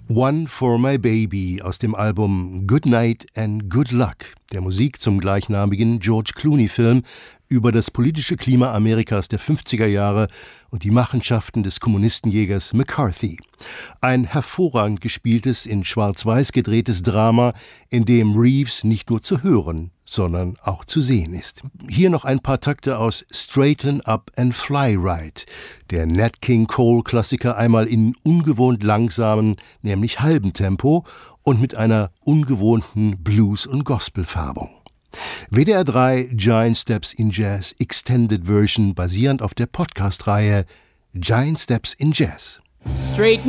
One for My Baby aus dem Album Good Night and Good Luck, der Musik zum gleichnamigen George Clooney-Film über das politische Klima Amerikas der 50er Jahre und die Machenschaften des Kommunistenjägers McCarthy. Ein hervorragend gespieltes, in Schwarz-Weiß gedrehtes Drama, in dem Reeves nicht nur zu hören, sondern auch zu sehen ist. Hier noch ein paar Takte aus Straighten Up and Fly Right, der Nat King Cole-Klassiker, einmal in ungewohnt langsamen, nämlich halben Tempo und mit einer ungewohnten Blues- und Gospelfärbung. WDR 3 Giant Steps in Jazz Extended Version basierend auf der Podcast-Reihe Giant Steps in Jazz. Straight